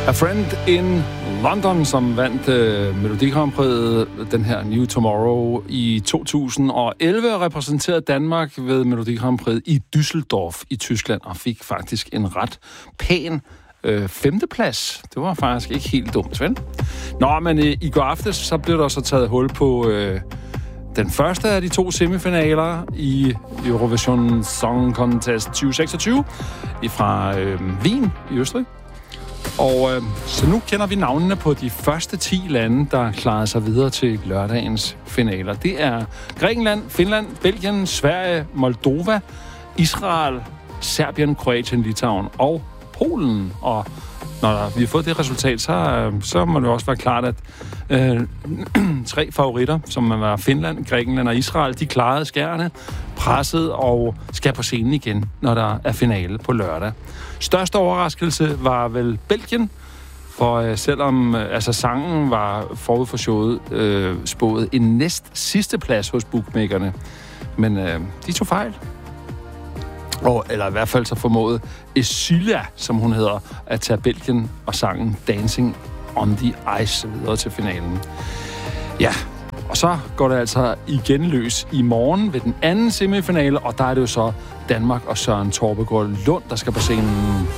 A Friend in London, som vandt Melodi Grand Prix, den her New Tomorrow i 2011, repræsenterede Danmark ved Melodi Grand Prix i Düsseldorf i Tyskland, og fik faktisk en ret pæn femteplads. Det var faktisk ikke helt dumt, vel? Nå, men i går aftes, så blev der så taget hul på den første af de 2 semifinaler i Eurovision Song Contest 2026 fra Wien i Østrig. Og så nu kender vi navnene på de første 10 lande, der klarede sig videre til lørdagens finaler. Det er Grækenland, Finland, Belgien, Sverige, Moldova, Israel, Serbien, Kroatien, Litauen og Polen. Og når vi har fået det resultat, så må det også være klart, at 3 favoritter, som var Finland, Grækenland og Israel, de klarede skærene, presset og skal på scenen igen, når der er finale på lørdag. Største overraskelse var vel Belgien, for selvom sangen var forud for showet spået en næst sidste plads hos bookmakerne. Men de tog fejl. Eller i hvert fald så formåede Esila, som hun hedder, at tage Belgien og sangen Dancing on the Ice videre til finalen. Ja, og så går det altså igen løs i morgen ved den anden semifinale, og der er det jo så Danmark og Søren Torbegaard Lund, der skal på scenen.